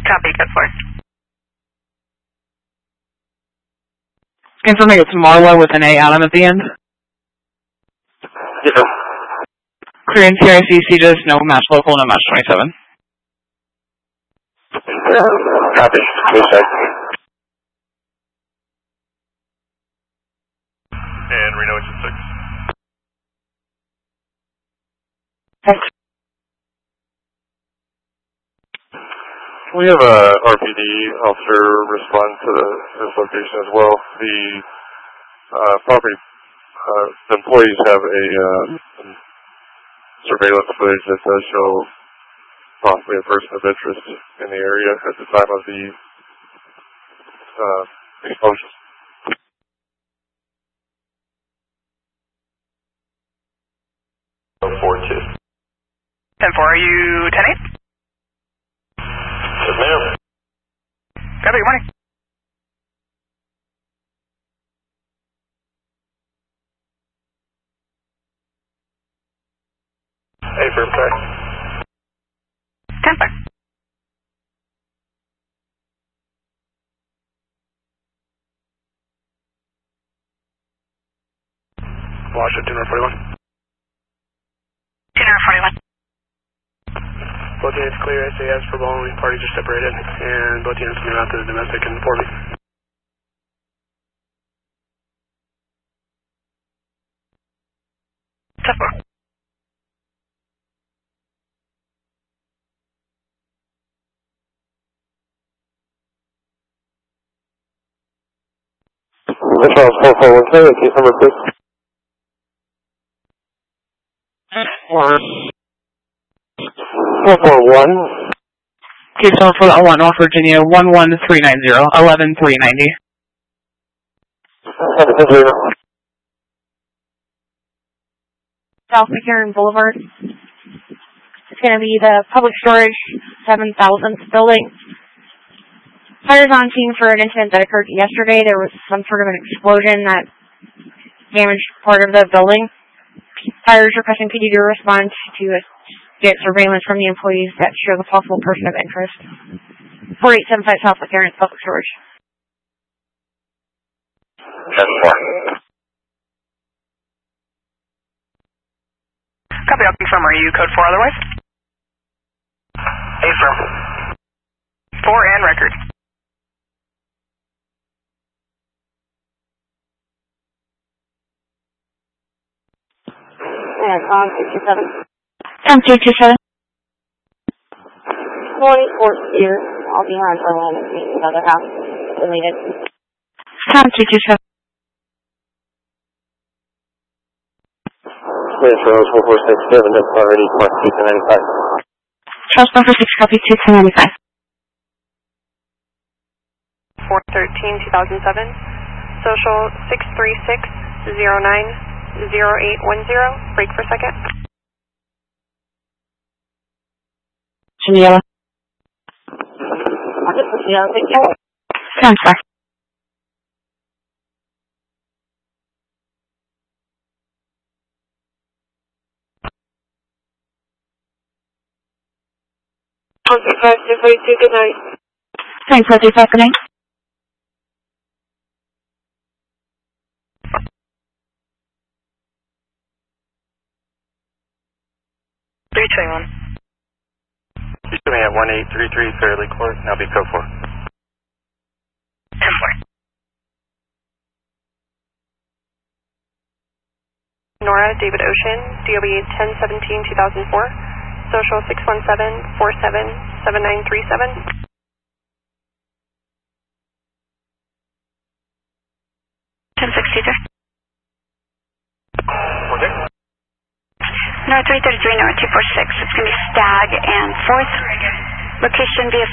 Copy, code 4. Confirming it's Marla with an A Adam at the end. Yes, sir. Clearing CICC, just no match local, no match 27. Copy. Please check. And Reno engine 6. Thanks. We have a RPD officer respond to this location as well. The property, the employees have a surveillance footage that does show possibly a person of interest in the area at the time of the explosion. Oh, 4-2. 10-4, are you 10-8? Yes, ma'am. Copy, good morning. Hey, firm check. 10-5. Washington, 41. 241. Both units clear SAS for bowling. Parties are separated, and both units move out to the domestic and 40. Tough 4. This one's 441K, case number 6. 441. Case number for that one, North Virginia, 11390, 11390. South McCarran Boulevard. It's going to be the public storage 7,000th building. Fire's on scene for an incident that occurred yesterday. There was some sort of an explosion that damaged part of the building. Fire is requesting PD to respond to get surveillance from the employees that show the possible person of interest. 4875 South McCarran Public Storage. 10-4. Copy, I'll confirm. Are you code 4 otherwise? Hey, firm. 4 and record. Tom 67. Tom 227. 24th here. I'll be on for a moment. Meet another house. Deleted. Tom 227. Yes, Rose 4467, that's already marked 295. Trust number 6, copy 2295. 4/13/2007, social 636090810. Break for a second. Geneva. Sounds fine. Good night. Thanks, 435, good night. He's coming at 1833 Fairley Court, now be code 4. 10-4. Nora David Ocean, DOB 10/17/2004, social 617477937. 1063. North 333, North 246. It's going to be Stag and 4th. Location via